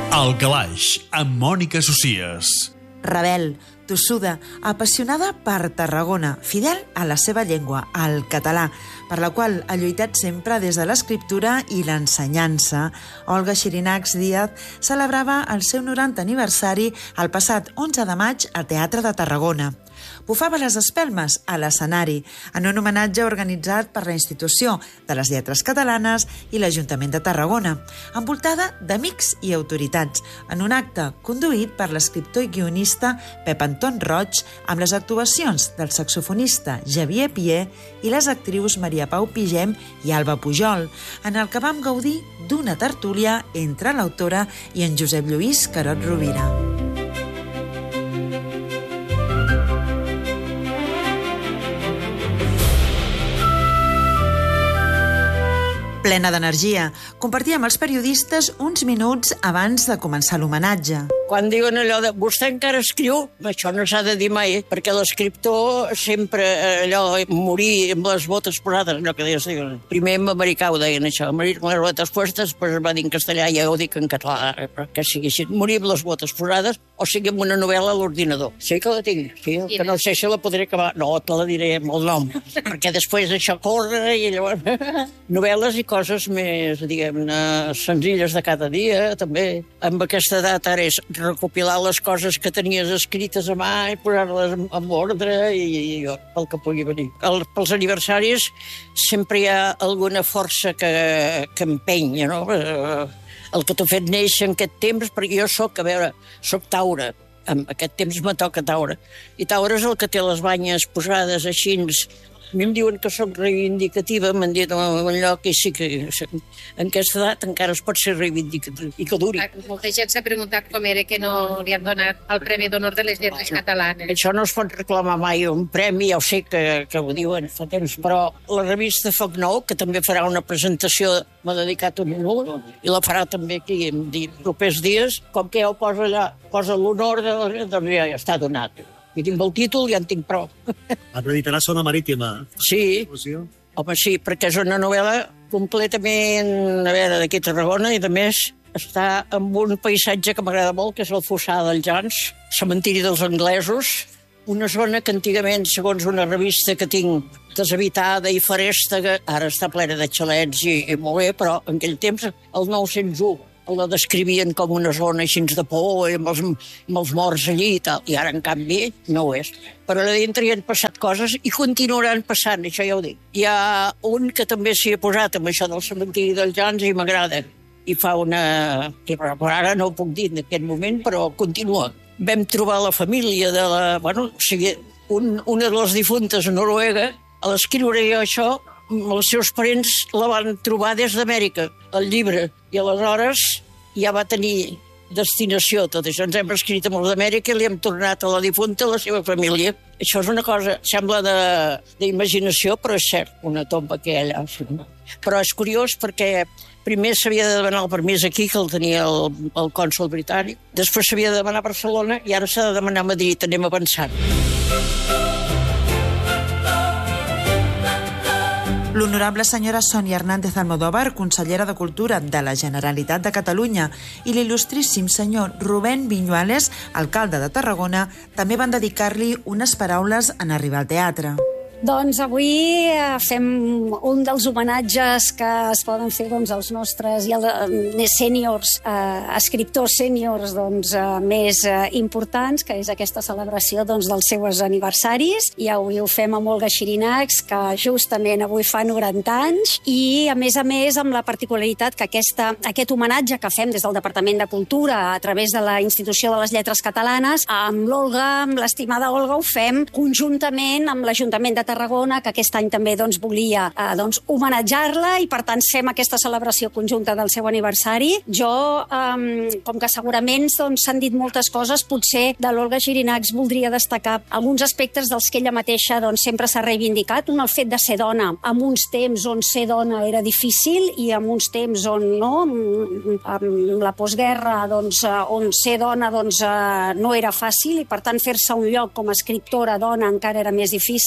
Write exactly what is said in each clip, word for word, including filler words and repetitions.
El Calaix, amb Mònica Socies. Rebel, tossuda, apassionada per Tarragona, fidel a la seva llengua, al català, per la qual ha lluitat sempre des de l'escriptura i l'ensenyança. Olga Xirinacs Díaz celebrava el seu norantè aniversari el passat onze de maig al Teatre de Tarragona. Bufava les espelmes a l'escenari en un homenatge organitzat per la Institució de les Lletres Catalanes i l'Ajuntament de Tarragona, envoltada d'amics i autoritats, en un acte conduït per l'escriptor i guionista Pep Anton Roig, amb les actuacions del saxofonista Xavier Pier i les actrius Maria Pau Pigem i Alba Pujol, en el que vam gaudir d'una tertúlia entre l'autora i en Josep Lluís Carot Rovira. Plena d'energia, compartia amb els periodistes uns minuts abans de començar l'homenatge. Quan diuen allò de vostè encara escriu, això no s'ha de dir mai, perquè l'escriptor sempre allò, morir amb les botes posades, allò que deies, primer en americà ho deien això, morir amb les botes postes, després es va dir en castellà, ja ho dic en català, que sigui així, morir amb les botes posades, o sigui amb una novel·la a l'ordinador. Sí que la tinc, sí, que no sé si la podré acabar, no, te la diré amb el nom, perquè després això corre i llavors... Novel·les i coses més, diguem-ne, senzilles de cada dia, també. Amb aquesta edat ara és recopilar les coses que tenies escrites a mà i posar-les en ordre i, i pel que pugui venir. El, pels aniversaris sempre hi ha alguna força que, que empenya, no? El que t'ha fet néixer en aquest temps, perquè jo soc, a veure, soc Taure. En aquest temps me toca Taure. I Taure és el que té les banyes posades així. A mi em diuen que soc reivindicativa, m'han dit en un lloc, i sí que en aquesta edat encara es pot ser reivindicativa i que duri. Molta gent s'ha preguntat com era que no li han donat el Premi d'Honor de les Lletres Catalanes. Això no es pot reclamar mai un premi, ja ho sé que, que ho diuen fa temps, però la revista Foc Nou, que també farà una presentació, m'ha dedicat un minut, i la farà també aquí en propers dies, com que ja ho posa allà, posa l'honor, doncs ja està donat. I tinc el títol i ja en tinc prou. Acreditarà Zona Marítima. Sí, home, sí, perquè és una novel·la completament, a veure, d'aquí a Tarragona, i a més està en un paisatge que m'agrada molt, que és el Fossar dels Jans, cementiri dels anglesos, una zona que antigament, segons una revista que tinc, deshabitada i faresta, que ara està plena de xalets i, i molt bé, però en aquell temps, el nou-cents u, la descrivien com una zona així de por, amb els, amb els morts allí i tal, i ara, en canvi, no ho és. Però allà dintre hi han passat coses i continuaran passant, això ja ho dic. Hi ha un que també s'hi ha posat amb això del cementiri dels Jans i m'agrada. I fa una... que ara no ho puc dir en aquest moment, però continua. Vam trobar la família de la... Bueno, o sigui, un, una de les difuntes a Noruega, a l'escriure jo això, els seus parents la van trobar des d'Amèrica, el llibre, i aleshores ja va tenir destinació tot això. Ens hem escrit amb els d'Amèrica i li hem tornat a la difunta a la seva família. Això és una cosa, sembla d'imaginació, però és cert, una tomba que hi ha allà. Però és curiós perquè primer s'havia de demanar el permís aquí, que el tenia el, el cònsol britànic, després s'havia de demanar a Barcelona i ara s'ha de demanar a Madrid. Anem avançant. L'honorable senyora Sònia Hernández Almodóvar, consellera de Cultura de la Generalitat de Catalunya, i l'il·lustríssim senyor Rubén Viñuales, alcalde de Tarragona, també van dedicar-li unes paraules en arribar al teatre. Doncs avui fem un dels homenatges que es poden fer doncs, als nostres i als més sèniors, eh, escriptors sèniors doncs, eh, més eh, importants, que és aquesta celebració doncs, dels seus aniversaris. I avui ho fem amb Olga Xirinacs, que justament avui fa noranta anys, i a més a més amb la particularitat que aquesta, aquest homenatge que fem des del Departament de Cultura a través de la Institució de les Lletres Catalanes, amb l'Olga, amb l'estimada Olga, ho fem conjuntament amb l'Ajuntament de Tarragona, que aquest any també doncs, volia eh, doncs, homenatjar-la, i per tant fem aquesta celebració conjunta del seu aniversari. Jo, eh, com que segurament doncs, s'han dit moltes coses, potser de l'Olga Xirinacs voldria destacar alguns aspectes dels que ella mateixa doncs, sempre s'ha reivindicat. Un, el fet de ser dona, en uns temps on ser dona era difícil i en uns temps on no, amb la postguerra doncs, on ser dona doncs, no era fàcil, i per tant fer-se un lloc com a escriptora dona encara era més difícil. El fet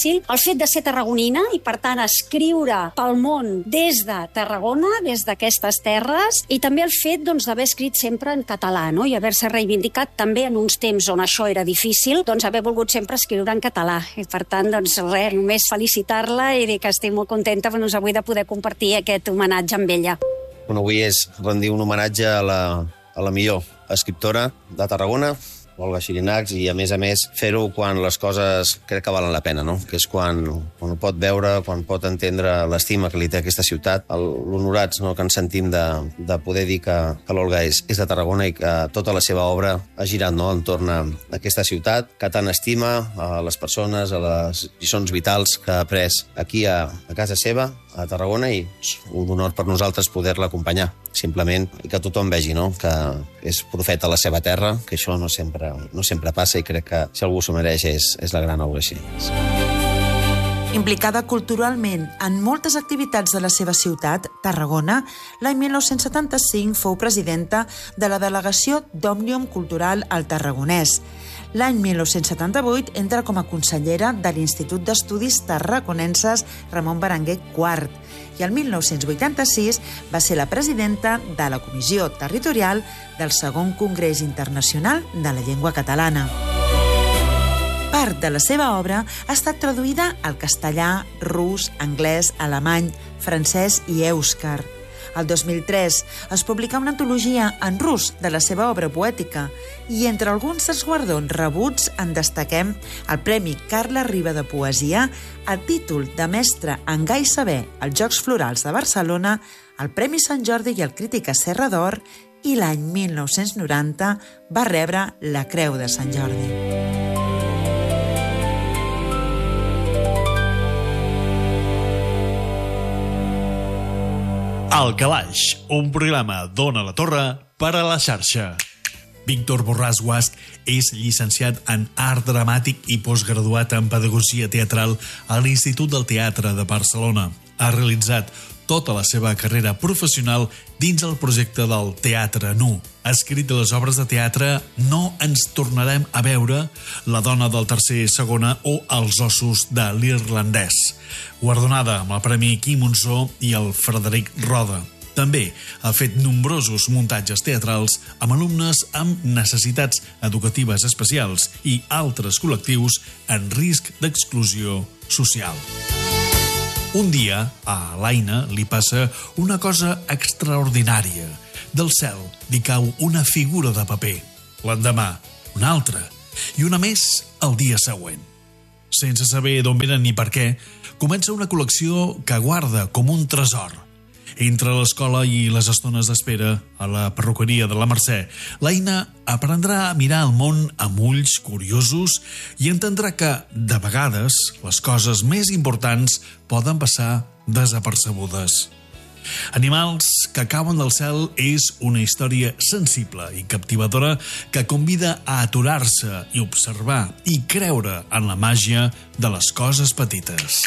fet de ser tarragonina i, per tant, escriure pel món des de Tarragona, des d'aquestes terres, i també el fet doncs, d'haver escrit sempre en català, no? I haver-se reivindicat també en uns temps on això era difícil, doncs haver volgut sempre escriure en català. I, per tant, doncs, res, només felicitar-la i dir que estic molt contenta doncs, avui de poder compartir aquest homenatge amb ella. Bueno, avui és rendir un homenatge a la, a la millor escriptora de Tarragona, Olga Xirinacs, i a més a més fer-ho quan les coses crec que valen la pena, no? Que és quan, quan ho pot veure, quan pot entendre l'estima que li té aquesta ciutat, l'honorats, no?, que ens sentim de, de poder dir que, que l'Olga és, és de Tarragona i que tota la seva obra ha girat, no?, entorn a aquesta ciutat que tant estima, a les persones, a les lliçons vitals que ha après aquí a, a casa seva, a Tarragona, i és un honor per nosaltres poder-la acompanyar, simplement, i que tothom vegi, no?, que és profeta a la seva terra, que això no sempre, no sempre passa, i crec que si algú s'ho mereix és, és la gran Olga Xirinacs. Implicada culturalment en moltes activitats de la seva ciutat, Tarragona, l'any mil nou-cents setanta-cinc fou presidenta de la delegació d'Òmnium Cultural al Tarragonès. L'any mil nou-cents setanta-vuit entra com a consellera de l'Institut d'Estudis Tarraconenses Ramon Berenguer quart i el mil nou-cents vuitanta-sis va ser la presidenta de la Comissió Territorial del segon Congrés Internacional de la Llengua Catalana. Part de la seva obra ha estat traduïda al castellà, rus, anglès, alemany, francès i èuscar. El dos mil tres es publicà una antologia en rus de la seva obra poètica i entre alguns dels guardons rebuts en destaquem el Premi Carla Riba de Poesia, el títol de mestre en Gai Saber als Jocs Florals de Barcelona, el Premi Sant Jordi i el Crítica Serra d'Or, i l'any mil nou-cents noranta va rebre la Creu de Sant Jordi. El Calaix, un programa d'Ona la Torre per a la xarxa. Víctor Borràs Guasch és llicenciat en Art Dramàtic i postgraduat en Pedagogia Teatral a l'Institut del Teatre de Barcelona. Ha realitzat tota la seva carrera professional dins el projecte del Teatre Nu. Ha escrit les obres de teatre No ens tornarem a veure, La dona del tercer segona o Els ossos de l'irlandès, guardonada amb el Premi Quim Monzó i el Frederic Roda. També ha fet nombrosos muntatges teatrals amb alumnes amb necessitats educatives especials i altres col·lectius en risc d'exclusió social. Un dia, a l'Aina li passa una cosa extraordinària. Del cel li cau una figura de paper. L'endemà, una altra. I una més el dia següent. Sense saber d'on venen ni per què, comença una col·lecció que guarda com un tresor. Entre l'escola i les estones d'espera a la perruqueria de la Mercè, l'Aina aprendrà a mirar el món amb ulls curiosos i entendrà que, de vegades, les coses més importants poden passar desapercebudes. Animals que cauen del cel és una història sensible i captivadora que convida a aturar-se i observar i creure en la màgia de les coses petites.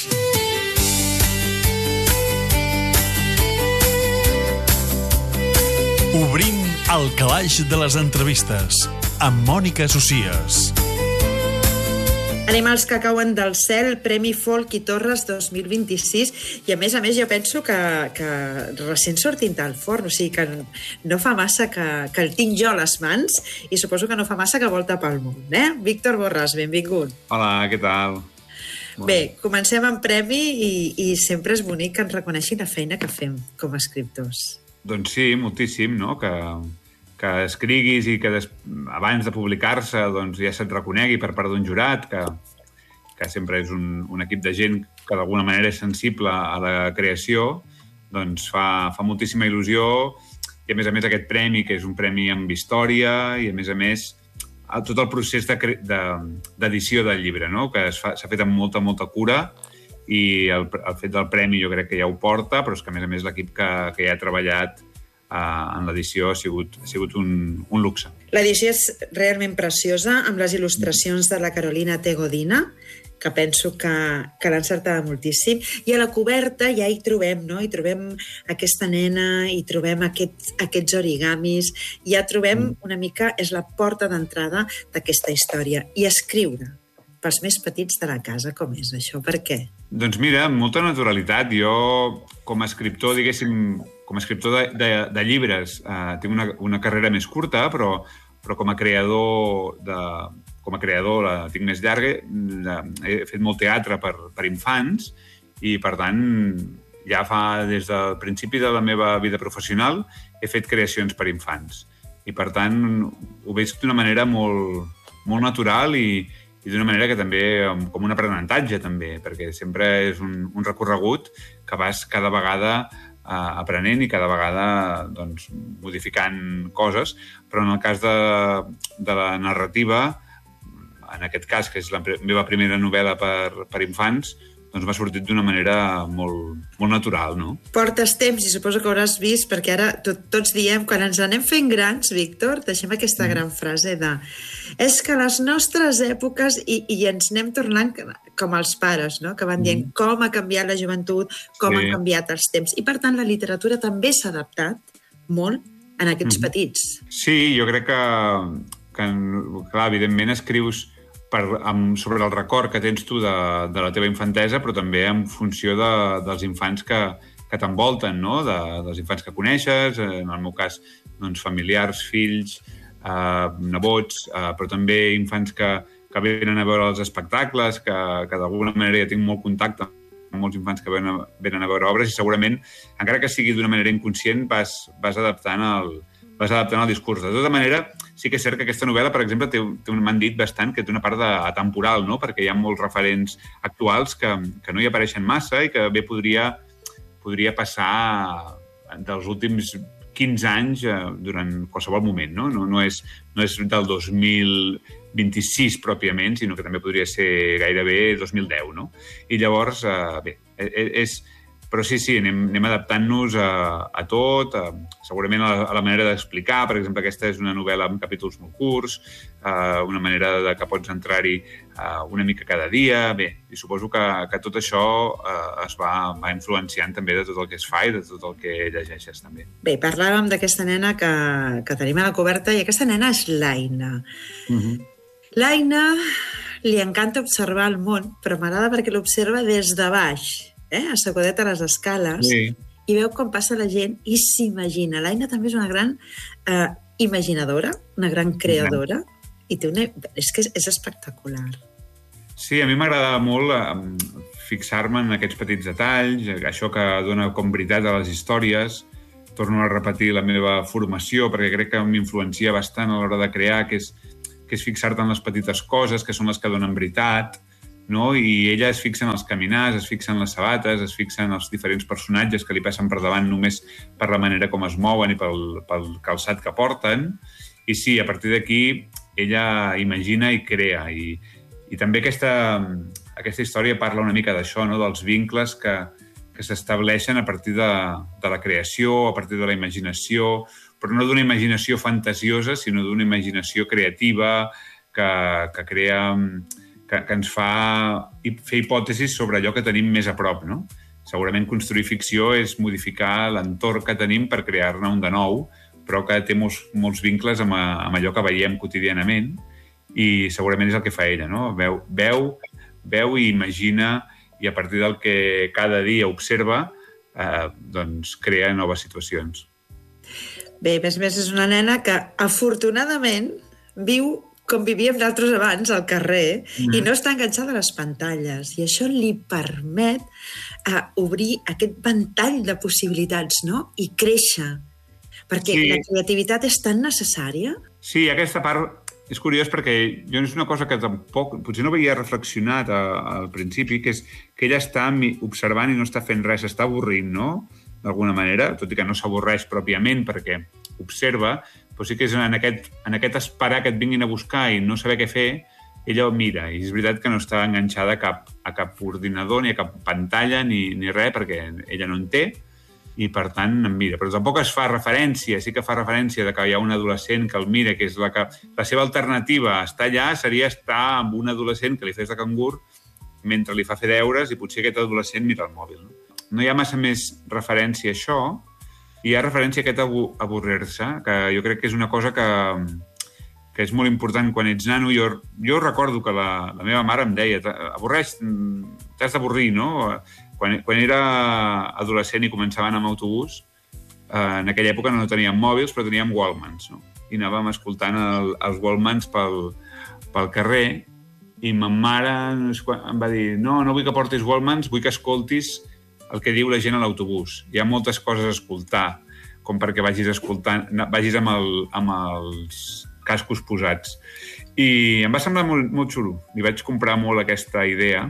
Obrim el calaix de les entrevistes amb Mònica Socies. Animals que cauen del cel, Premi Folk i Torres dos mil vint-i-sis, i a més a més jo penso que, que recent sortint del forn, o sigui que no fa massa que, que el tinc jo a les mans i suposo que no fa massa que volta pel món, eh? Víctor Borràs, benvingut. Hola, què tal? Bé, comencem amb premi i, i sempre és bonic que ens reconeixin la feina que fem com a escriptors. Doncs sí, moltíssim, no? Que, que escriguis i que des, abans de publicar-se doncs, ja se't reconegui per part d'un jurat, que, que sempre és un, un equip de gent que d'alguna manera és sensible a la creació, doncs fa, fa moltíssima il·lusió, i a més a més aquest premi, que és un premi amb història, i a més a més tot el procés d'edició de, de, del llibre, no? Que s'ha fet amb molta, molta cura, i el, el fet del premi jo crec que ja ho porta, però és que a més a més l'equip que, que ja ha treballat uh, en l'edició ha sigut, ha sigut un, un luxe. L'edició és realment preciosa, amb les il·lustracions de la Carolina T. Godina, que penso que, que l'ha encertada moltíssim, i a la coberta ja hi trobem, no? Hi trobem aquesta nena, hi trobem aquest, aquests origamis, ja trobem una mica, és la porta d'entrada d'aquesta història. I escriure pels més petits de la casa. Com és això? Per què? Doncs mira, amb molta naturalitat. Jo, com a escriptor, diguéssim, com a escriptor de, de, de llibres, eh, tinc una, una carrera més curta, però, però com a creador de, com a creador la tinc més llarga. De, he fet molt teatre per, per infants i, per tant, ja fa des del principi de la meva vida professional he fet creacions per infants. I, per tant, ho veig d'una manera molt, molt natural i, i d'una manera que també, com un aprenentatge, també, perquè sempre és un, un recorregut que vas cada vegada eh, aprenent i cada vegada doncs, modificant coses, però en el cas de, de la narrativa, en aquest cas, que és la meva primera novel·la per, per infants, doncs m'ha sortit d'una manera molt, molt natural, no? Portes temps, i suposo que hauràs vist, perquè ara tot, tots diem, quan ens anem fent grans, Víctor, deixem aquesta mm. gran frase de és que les nostres èpoques, i, i ens anem tornant com els pares, no? Que van dient mm. com ha canviat la joventut, com sí. han canviat els temps. I, per tant, la literatura també s'ha adaptat molt en aquests mm. petits. Sí, jo crec que, que clar, evidentment escrius Per, amb, sobre el record que tens tu de, de la teva infantesa, però també en funció de, dels infants que, que t'envolten, no? De, dels infants que coneixes, en el meu cas, doncs, familiars, fills, eh, nebots, eh, però també infants que, que venen a veure els espectacles, que, que d'alguna manera ja tinc molt contacte amb molts infants que venen a, venen a veure obres i segurament, encara que sigui d'una manera inconscient, vas, vas adaptant el, vas adaptant el discurs. De tota manera, sí que és cert que aquesta novel·la, per exemple, té, té un, m'han dit bastant que té una part de, atemporal, no? Perquè hi ha molts referents actuals que, que no hi apareixen massa i que bé podria, podria passar dels últims quinze anys eh, durant qualsevol moment, no? No, no, és, no és del dos mil vint-i-sis pròpiament, sinó que també podria ser gairebé dos mil deu, no? I llavors, eh, bé, és... Però sí, sí, anem, anem adaptant-nos a, a tot, a, segurament a la, a la manera d'explicar. Per exemple, aquesta és una novel·la amb capítols molt curts, eh, una manera de que pots entrar-hi eh, una mica cada dia. Bé, i suposo que, que tot això eh, es va, va influenciant també de tot el que es fa i de tot el que llegeixes també. Bé, parlàvem d'aquesta nena que, que tenim a la coberta i aquesta nena és l'Aina. Uh-huh. L'Aina li encanta observar el món, però m'agrada perquè l'observa des de baix. Eh? Assegudet a les escales, sí. I veu com passa la gent i s'imagina. L'Aina també és una gran eh, imaginadora, una gran creadora, i té una... és que és, és espectacular. Sí, a mi m'agrada molt eh, fixar-me en aquests petits detalls, això que dona com veritat a les històries. Torno a repetir la meva formació, perquè crec que m'influencia bastant a l'hora de crear, que és, que és fixar-te en les petites coses, que són les que donen veritat, no? I ella es fixa en els caminars, es fixa en les sabates, es fixa en els diferents personatges que li passen per davant només per la manera com es mouen i pel, pel calçat que porten. I sí, a partir d'aquí ella imagina i crea. I, i també aquesta, aquesta història parla una mica d'això, no? Dels vincles que, que s'estableixen a partir de, de la creació, a partir de la imaginació, però no d'una imaginació fantasiosa, sinó d'una imaginació creativa que, que crea... Que, que ens fa fer hipòtesis sobre allò que tenim més a prop, no? Segurament construir ficció és modificar l'entorn que tenim per crear-ne un de nou, però que té molts, molts vincles amb, a, amb allò que veiem quotidianament i segurament és el que fa ella, no? Veu, veu, veu i imagina i a partir del que cada dia observa, eh, doncs crea noves situacions. Bé, més més és una nena que afortunadament viu com vivíem d'altres abans al carrer, mm. i no està enganxada a les pantalles. I això li permet uh, obrir aquest ventall de possibilitats, no? I créixer. Perquè sí. La creativitat és tan necessària. Sí, aquesta part és curiós perquè jo és una cosa que tampoc, potser no havia reflexionat a, al principi, que és que ella està observant i no està fent res, està avorrint, no? D'alguna manera, tot i que no s'avorreix pròpiament perquè observa, però sí que és en aquest, en aquest esperar que et vinguin a buscar i no saber què fer, ella ho mira. I és veritat que no està enganxada a cap, a cap ordinador, ni a cap pantalla, ni, ni res, perquè ella no en té, i per tant em mira. Però tampoc es fa referència, sí que fa referència de que hi ha un adolescent que el mira, que és la que... La seva alternativa a estar allà seria estar amb un adolescent que li fes de cangur mentre li fa fer deures i potser aquest adolescent mira el mòbil. No, no hi ha massa més referència a això, hi ha referència a aquest avorrir-se, que jo crec que és una cosa que, que és molt important quan ets nano. Jo, jo recordo que la, la meva mare em deia avorreix, t'has d'avorrir, no? Quan, quan era adolescent i començava a anar amb autobús, eh, en aquella època no teníem mòbils, però teníem Walkmans, no? I anàvem escoltant el, els Walkmans pel, pel carrer, i ma mare em va dir no, no vull que portis Walkmans, vull que escoltis el que diu la gent a l'autobús. Hi ha moltes coses a escoltar, com perquè vagis escoltant, vagis amb, el, amb els cascos posats. I em va semblar molt, molt xulo. Li vaig comprar molt aquesta idea.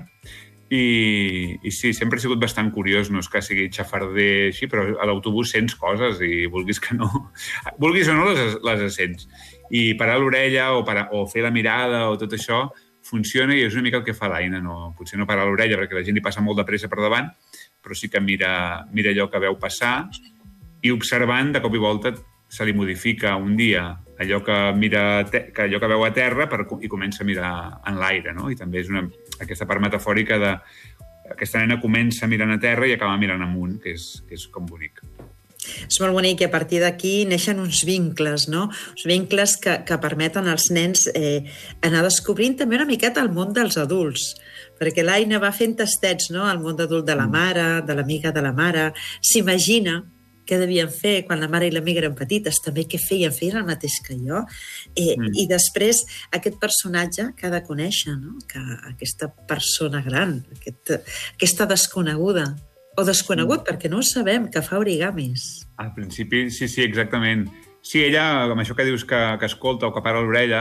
I, i sí, sempre he sigut bastant curiós, no és que sigui xafarder així, però a l'autobús sents coses i vulguis que no... Vulguis o no, les, les sents. I parar l'orella o, parar, o fer la mirada o tot això funciona i és una mica el que fa l'Aina. No? Potser no parar l'orella perquè la gent li passa molt de pressa per davant, però sí que mira, mira allò que veu passar i observant, de cop i volta, se li modifica un dia allò que, mira, que, allò que veu a terra per, i comença a mirar en l'aire, no? I també és una, aquesta part metafòrica de aquesta nena comença mirant a terra i acaba mirant amunt, que és, que és com bonic. És molt bonic i a partir d'aquí neixen uns vincles, no? Uns vincles que, que permeten als nens eh, anar descobrint també una miqueta el món dels adults, perquè l'Aina va fent tastets, no? El món adult de la mare, de l'amiga de la mare, s'imagina què devien fer quan la mare i l'amiga eren petites, també què feien, feien el mateix que jo. Eh, mm. I després aquest personatge que ha de conèixer, no? Que aquesta persona gran, aquest, aquesta desconeguda, o desconegut, mm. perquè no ho sabem, que fa origamis. Al principi, sí, sí, exactament. Sí, ella, amb això que dius que, que escolta o que para l'orella,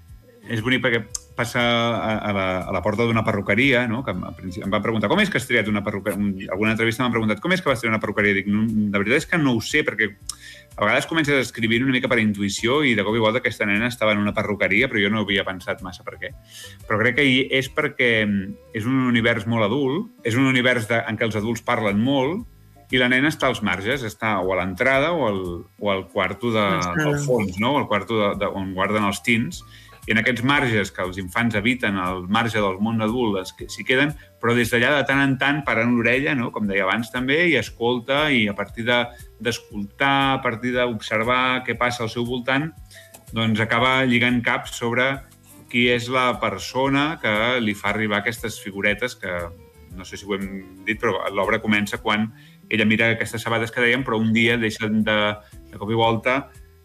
és bonic perquè passa a, a, la, a la porta d'una perruqueria, no? Que em van preguntar com és que has triat una perruqueria. En alguna entrevista m'han preguntat com és que vas triar una perruqueria. Dic, no, la veritat és que no ho sé, perquè a vegades comences a escriure una mica per intuïció i de cop i volta aquesta nena estava en una perruqueria, però jo no havia pensat massa per què. Però crec que és perquè és un univers molt adult, és un univers de, en què els adults parlen molt i la nena està als marges, està o a l'entrada o al, o al quarto de, del fons, no? O al quarto de, de, on guarden els tins. I en aquests marges que els infants habiten, al marge del món adult, s'hi queden, però des d'allà de tant en tant parant l'orella, no? Com deia abans també, i escolta, i a partir d'escoltar, de, a partir d'observar què passa al seu voltant, doncs acaba lligant caps sobre qui és la persona que li fa arribar aquestes figuretes que, no sé si ho hem dit, però l'obra comença quan ella mira aquestes sabates que dèiem, però un dia deixen de, de cop i volta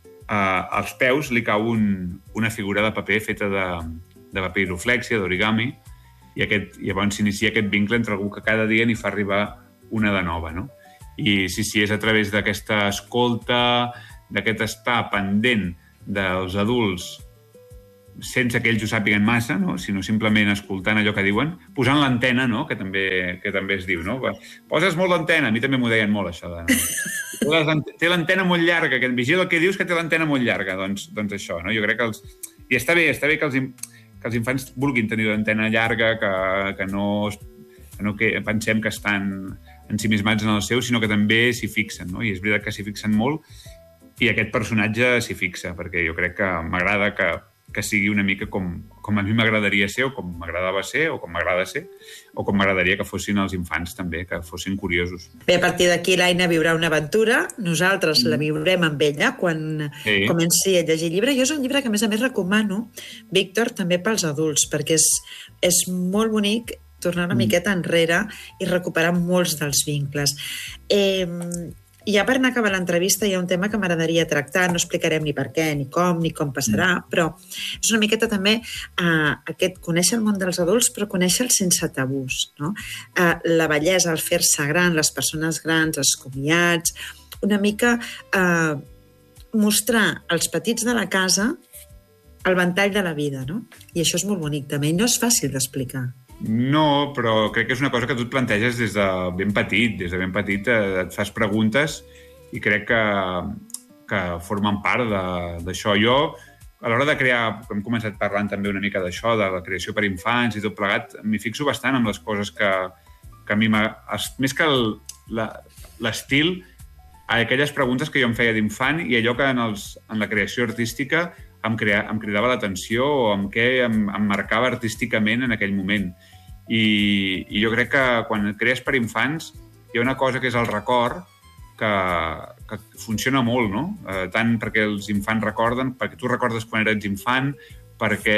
Uh, als peus li cau un, una figura de paper feta de, de paper hidroflèxia, d'origami, i, aquest, i llavors s'inicia aquest vincle entre algú que cada dia n'hi fa arribar una de nova, no? I sí, sí, és a través d'aquesta escolta, d'aquest estar pendent dels adults sense que ells ho sàpiguen massa, no? Sinó simplement escoltant allò que diuen, posant l'antena, no? Que també, que també es diu, no? Poses molt l'antena, a mi també m'ho deien molt, això de... No? Té l'antena molt llarga, que et vigila el que dius que té l'antena molt llarga, doncs, doncs això, no? Jo crec que els... I està bé, està bé que els, que els infants vulguin tenir l'antena llarga, que, que no, que no que pensem que estan ensimismats en el seu, sinó que també s'hi fixen, no? I és veritat que s'hi fixen molt, i aquest personatge s'hi fixa, perquè jo crec que m'agrada que que sigui una mica com, com a mi m'agradaria ser, o com m'agradava ser, o com m'agrada ser, o com m'agradaria que fossin els infants també, que fossin curiosos. Bé, a partir d'aquí l'Aina viurà una aventura, nosaltres mm. la viurem amb ella quan sí. comenci a llegir el llibre. Jo és un llibre que a més a més recomano, Víctor, també pels adults, perquè és, és molt bonic tornar una mm. miqueta enrere i recuperar molts dels vincles. Eh, I ja per anar a acabar l'entrevista hi ha un tema que m'agradaria tractar, no explicarem ni per què, ni com, ni com passarà, mm. però és una miqueta també uh, aquest conèixer el món dels adults, però conèixer-el sense tabús, no? Uh, la bellesa, el fer-se gran, les persones grans, els comiats, una mica uh, mostrar als petits de la casa el ventall de la vida, no? I això és molt bonic també, i no és fàcil d'explicar. No, però crec que és una cosa que tu et planteges des de ben petit. Des de ben petit et fas preguntes i crec que, que formen part d'això. Jo, a l'hora de crear, hem començat parlant també una mica d'això, de la creació per infants i tot plegat, m'hi fixo bastant amb les coses que, que a mi m'ha... Més que l'estil, aquelles preguntes que jo em feia d'infant i allò que en, els, en la creació artística em, crea, em cridava l'atenció o amb què em, em marcava artísticament en aquell moment. I, I jo crec que quan crees per infants hi ha una cosa que és el record, que, que funciona molt, no? Eh, tant perquè els infants recorden, perquè tu recordes quan eres infant, perquè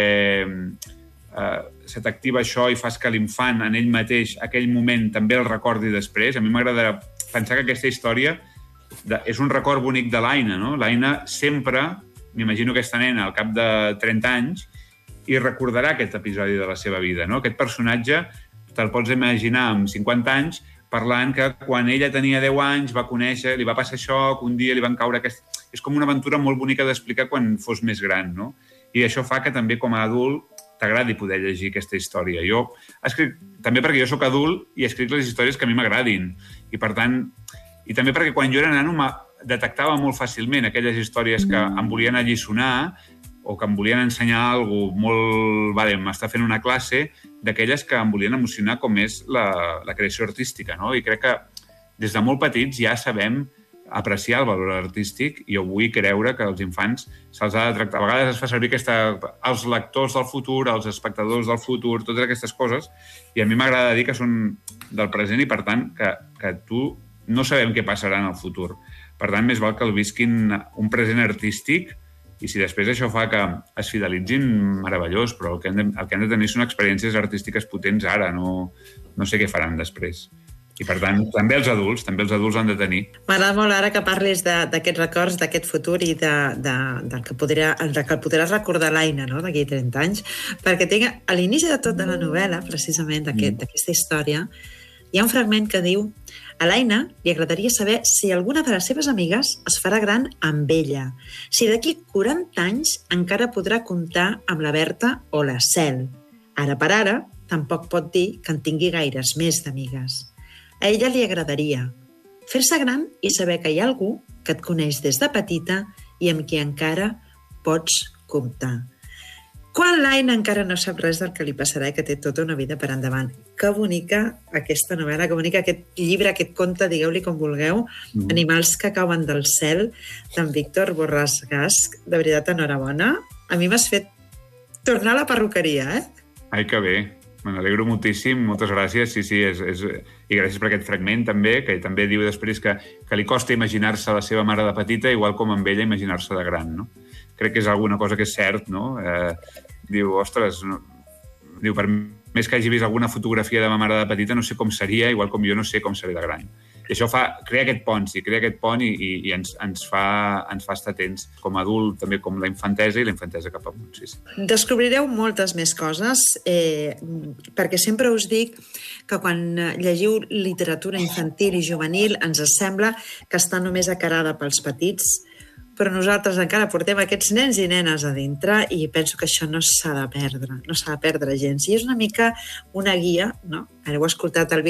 eh, se t'activa això i fas que l'infant en ell mateix, aquell moment, també el recordi després. A mi m'agrada pensar que aquesta història de, és un record bonic de l'Aina, no? L'Aina sempre, m'imagino aquesta nena al cap de trenta anys, i recordarà aquest episodi de la seva vida, no? Aquest personatge te'l pots imaginar amb cinquanta anys parlant que quan ella tenia deu anys va conèixer, li va passar això, que un dia li van caure aquest... És com una aventura molt bonica d'explicar quan fos més gran, no? I això fa que també com a adult t'agradi poder llegir aquesta història. Jo escric, també perquè jo sóc adult i escric les històries que a mi m'agradin. I per tant, i també perquè quan jo era nano detectava molt fàcilment aquelles històries que em volien alliçonar o que em volien ensenyar alguna cosa molt... Vale, m'està fent una classe d'aquelles que em volien emocionar com és la, la creació artística, no? I crec que des de molt petits ja sabem apreciar el valor artístic i jo vull creure que els infants se'ls ha de tractar. A vegades es fa servir aquesta, els lectors del futur, els espectadors del futur, totes aquestes coses, i a mi m'agrada dir que són del present i, per tant, que, que tu no sabem què passarà en el futur. Per tant, més val que el visquin un present artístic i si després això fa que es fidelitzin, meravellós, però el que hem de, el que hem de tenir són experiències artístiques potents ara, no, no sé què faran després. I, per tant, també els adults, també els adults han de tenir. M'agrada molt ara que parlis d'aquests records, d'aquest futur i de, de, de, que podrà, de que el podràs recordar l'Aina, no?, d'aquí a trenta anys, perquè tinc, a l'inici de tot de la novel·la, precisament, d'aquest, d'aquesta història, hi ha un fragment que diu: a l'Aina li agradaria saber si alguna de les seves amigues es farà gran amb ella, si d'aquí quaranta anys encara podrà comptar amb la Berta o la Cel. Ara per ara, tampoc pot dir que en tingui gaires més d'amigues. A ella li agradaria fer-se gran i saber que hi ha algú que et coneix des de petita i amb qui encara pots comptar. Quan l'Aina encara no sap res del que li passarà i que té tota una vida per endavant. Que bonica aquesta novel·la, que bonica aquest llibre, aquest conte, digueu-li com vulgueu, mm. Animals que cauen del cel, d'en Víctor Borràs Gasch. De veritat, enhorabona. A mi m'has fet tornar a la perruqueria, eh? Ai, que bé. Me n'alegro moltíssim, moltes gràcies. Sí, sí, és, és... i gràcies per aquest fragment també, que també diu després que, que li costa imaginar-se la seva mare de petita, igual com amb ella imaginar-se de gran, no? Crec que és alguna cosa que és cert, no? Eh, diu, ostres, no... diu, per més que hagi vist alguna fotografia de ma mare de petita, no sé com seria, igual com jo no sé com seré de gran. I això fa, crea aquest pont, sí, crea aquest pont i, i, i ens, ens, fa, ens fa estar atents com a adult, també com la infantesa i la infantesa cap amunt, sí, sí. Descobrireu moltes més coses, eh, perquè sempre us dic que quan llegiu literatura infantil i juvenil ens sembla que està només acarada pels petits, però nosaltres encara portem aquests nens i nenes a dintre i penso que això no s'ha de perdre, no s'ha de perdre gens. I és una mica una guia, no? Ara heu escoltat el